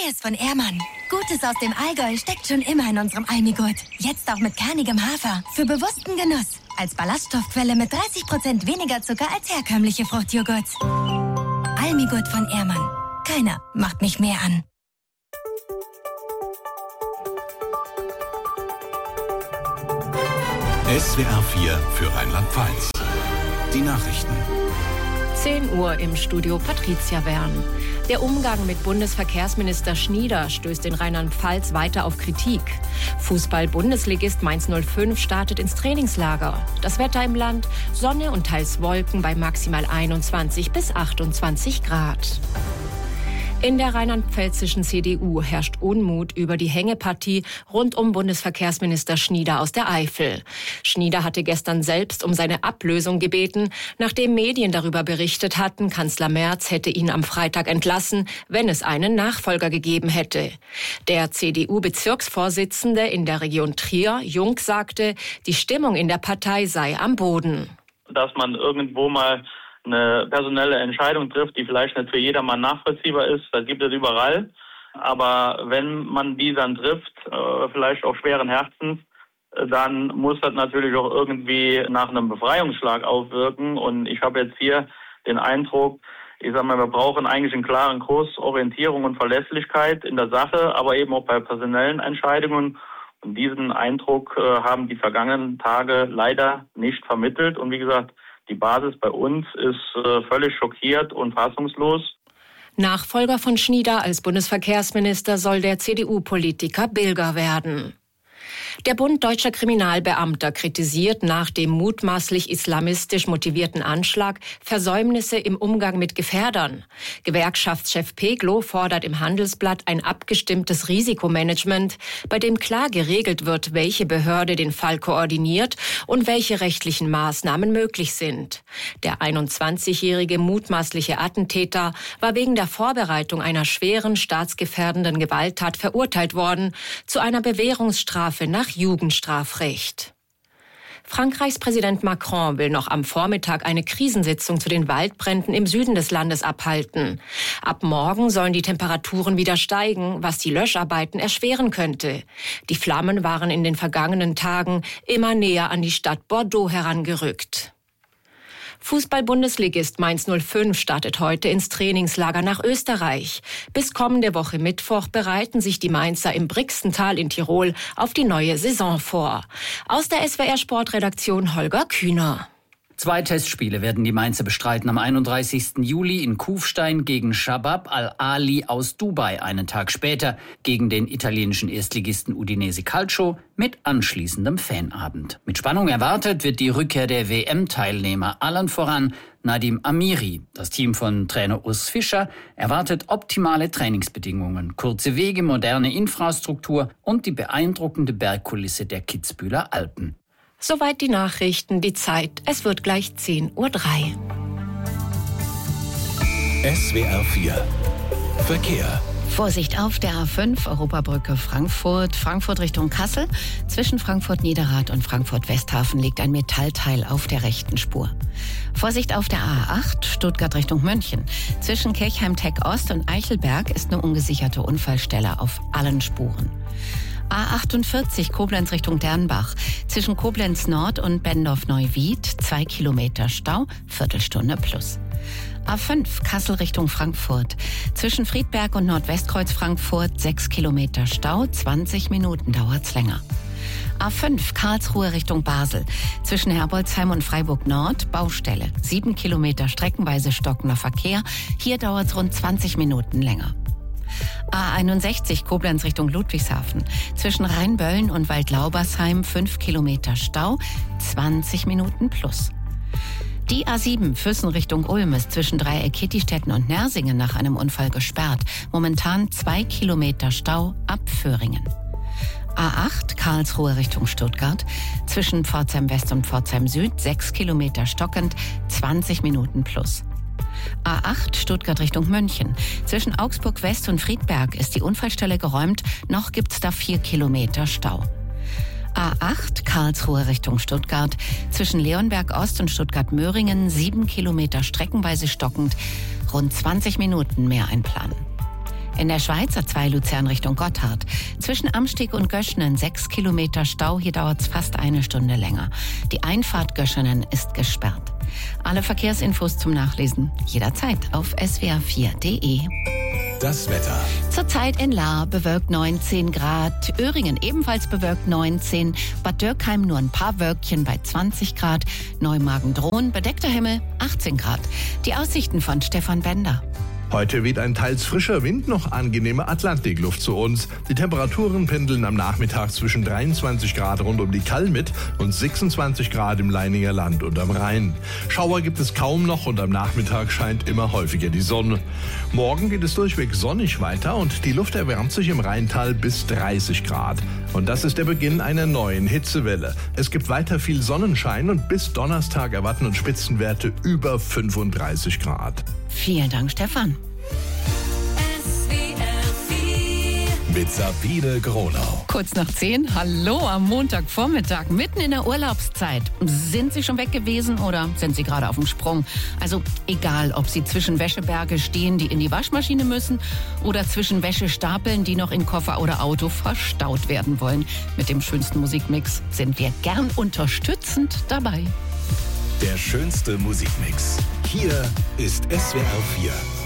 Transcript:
Neues von Ehrmann. Gutes aus dem Allgäu steckt schon immer in unserem Almigurt. Jetzt auch mit kernigem Hafer. Für bewussten Genuss. Als Ballaststoffquelle mit 30% weniger Zucker als herkömmliche Fruchtjoghurts. Almigurt von Ehrmann. Keiner macht mich mehr an. SWR 4 für Rheinland-Pfalz. Die Nachrichten. 10 Uhr im Studio Patricia Wern. Der Umgang mit Bundesverkehrsminister Schnieder stößt in Rheinland-Pfalz weiter auf Kritik. Fußball-Bundesligist Mainz 05 startet ins Trainingslager. Das Wetter im Land: Sonne und teils Wolken bei maximal 21 bis 28 Grad. In der rheinland-pfälzischen CDU herrscht Unmut über die Hängepartie rund um Bundesverkehrsminister Schnieder aus der Eifel. Schnieder hatte gestern selbst um seine Ablösung gebeten, nachdem Medien darüber berichtet hatten, Kanzler Merz hätte ihn am Freitag entlassen, wenn es einen Nachfolger gegeben hätte. Der CDU-Bezirksvorsitzende in der Region Trier, Jung, sagte, die Stimmung in der Partei sei am Boden. Dass man irgendwo mal eine personelle Entscheidung trifft, die vielleicht nicht für jedermann nachvollziehbar ist, das gibt es überall. Aber wenn man die dann trifft, vielleicht auch schweren Herzens, dann muss das natürlich auch irgendwie nach einem Befreiungsschlag aufwirken. Und ich habe jetzt hier den Eindruck, wir brauchen eigentlich einen klaren Kurs, Orientierung und Verlässlichkeit in der Sache, aber eben auch bei personellen Entscheidungen. Und diesen Eindruck haben die vergangenen Tage leider nicht vermittelt. Und wie gesagt, die Basis bei uns ist völlig schockiert und fassungslos. Nachfolger von Schnieder als Bundesverkehrsminister soll der CDU-Politiker Bilger werden. Der Bund Deutscher Kriminalbeamter kritisiert nach dem mutmaßlich islamistisch motivierten Anschlag Versäumnisse im Umgang mit Gefährdern. Gewerkschaftschef Peglow fordert im Handelsblatt ein abgestimmtes Risikomanagement, bei dem klar geregelt wird, welche Behörde den Fall koordiniert und welche rechtlichen Maßnahmen möglich sind. Der 21-jährige mutmaßliche Attentäter war wegen der Vorbereitung einer schweren staatsgefährdenden Gewalttat verurteilt worden, zu einer Bewährungsstrafe nach Jugendstrafrecht. Frankreichs Präsident Macron will noch am Vormittag eine Krisensitzung zu den Waldbränden im Süden des Landes abhalten. Ab morgen sollen die Temperaturen wieder steigen, was die Löscharbeiten erschweren könnte. Die Flammen waren in den vergangenen Tagen immer näher an die Stadt Bordeaux herangerückt. Fußball-Bundesligist Mainz 05 startet heute ins Trainingslager nach Österreich. Bis kommende Woche Mittwoch bereiten sich die Mainzer im Brixental in Tirol auf die neue Saison vor. Aus der SWR-Sportredaktion Holger Kühner. 2 Testspiele werden die Mainzer bestreiten. Am 31. Juli in Kufstein gegen Shabab Al-Ali aus Dubai. Einen Tag später gegen den italienischen Erstligisten Udinese Calcio mit anschließendem Fanabend. Mit Spannung erwartet wird die Rückkehr der WM-Teilnehmer, allen voran Nadim Amiri. Das Team von Trainer Urs Fischer erwartet optimale Trainingsbedingungen, kurze Wege, moderne Infrastruktur und die beeindruckende Bergkulisse der Kitzbüheler Alpen. Soweit die Nachrichten, die Zeit. Es wird gleich 10:03 Uhr. SWR 4 Verkehr. Vorsicht auf der A5, Europabrücke Frankfurt, Frankfurt Richtung Kassel. Zwischen Frankfurt-Niederrad und Frankfurt-Westhafen liegt ein Metallteil auf der rechten Spur. Vorsicht auf der A8, Stuttgart Richtung München. Zwischen Kirchheim-Tech Ost und Eichelberg ist eine ungesicherte Unfallstelle auf allen Spuren. A48 Koblenz Richtung Dernbach. Zwischen Koblenz Nord und Bendorf-Neuwied 2 Kilometer Stau, Viertelstunde plus. A5 Kassel Richtung Frankfurt. Zwischen Friedberg und Nordwestkreuz Frankfurt 6 Kilometer Stau, 20 Minuten dauert's länger. A5 Karlsruhe Richtung Basel. Zwischen Herbolzheim und Freiburg Nord Baustelle. 7 Kilometer streckenweise stockender Verkehr. Hier dauert's rund 20 Minuten länger. A61 Koblenz Richtung Ludwigshafen. Zwischen Rheinböllen und Waldlaubersheim 5 Kilometer Stau, 20 Minuten plus. Die A7 Füssen Richtung Ulm ist zwischen Dreieck Kittistetten und Nersingen nach einem Unfall gesperrt. Momentan 2 Kilometer Stau ab Föhringen. A8 Karlsruhe Richtung Stuttgart. Zwischen Pforzheim West und Pforzheim Süd 6 Kilometer stockend, 20 Minuten plus. A8 Stuttgart Richtung München. Zwischen Augsburg West und Friedberg ist die Unfallstelle geräumt, noch gibt's da 4 Kilometer Stau. A8 Karlsruhe Richtung Stuttgart. Zwischen Leonberg Ost und Stuttgart-Möhringen 7 Kilometer streckenweise stockend, rund 20 Minuten mehr einplanen. In der Schweiz A2 Luzern Richtung Gotthard. Zwischen Amsteg und Göschenen 6 Kilometer Stau. Hier dauert es fast eine Stunde länger. Die Einfahrt Göschenen ist gesperrt. Alle Verkehrsinfos zum Nachlesen jederzeit auf swr4.de. Das Wetter. Zurzeit in Lahr bewölkt 19 Grad, Öhringen ebenfalls bewölkt 19, Bad Dürkheim nur ein paar Wölkchen bei 20 Grad, Neumagen-Dhron bedeckter Himmel 18 Grad. Die Aussichten von Stefan Bender. Heute weht ein teils frischer Wind, noch angenehme Atlantikluft zu uns. Die Temperaturen pendeln am Nachmittag zwischen 23 Grad rund um die Kalmit und 26 Grad im Leininger Land und am Rhein. Schauer gibt es kaum noch und am Nachmittag scheint immer häufiger die Sonne. Morgen geht es durchweg sonnig weiter und die Luft erwärmt sich im Rheintal bis 30 Grad. Und das ist der Beginn einer neuen Hitzewelle. Es gibt weiter viel Sonnenschein und bis Donnerstag erwarten uns Spitzenwerte über 35 Grad. Vielen Dank, Stefan. Mit Sabine Gronau. Kurz nach 10, hallo am Montagvormittag, mitten in der Urlaubszeit. Sind Sie schon weg gewesen oder sind Sie gerade auf dem Sprung? Also egal, ob Sie zwischen Wäscheberge stehen, die in die Waschmaschine müssen oder zwischen Wäschestapeln, die noch in Koffer oder Auto verstaut werden wollen. Mit dem schönsten Musikmix sind wir gern unterstützend dabei. Der schönste Musikmix. Hier ist SWR 4.